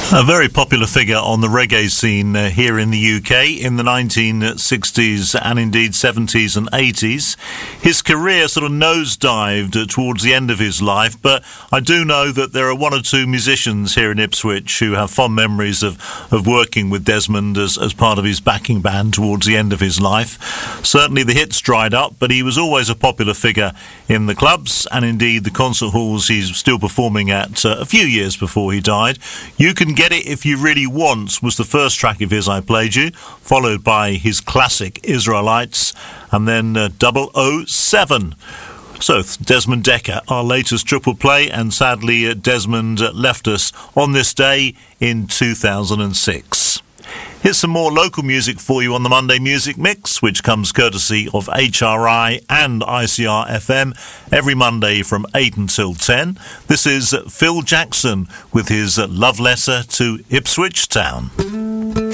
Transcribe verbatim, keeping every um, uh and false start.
A very popular figure on the reggae scene uh, here in the U K in the nineteen sixties and indeed seventies and eighties. His career sort of nosedived uh, towards the end of his life, but I do know that there are one or two musicians here in Ipswich who have fond memories of, of working with Desmond as, as part of his backing band towards the end of his life. Certainly the hits dried up, but he was always a popular figure in the clubs and indeed the concert halls he's still performing at uh, a few years before he died. You Can Get It If You Really Want was the first track of his I played you, followed by his classic Israelites, and then uh, double oh seven. So, Desmond Dekker, our latest triple play, and sadly uh, Desmond uh, left us on this day in two thousand six. Here's some more local music for you on the Monday Music Mix, which comes courtesy of H R I and I C R F M every Monday from eight until ten. This is Phil Jackson with his love letter to Ipswich Town.